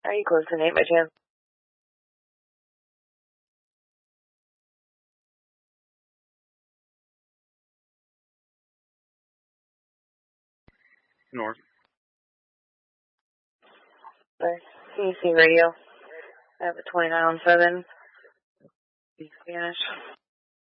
Are you close to Nate by chance? North. CC radio. I have a 29 on 7. Speak Spanish.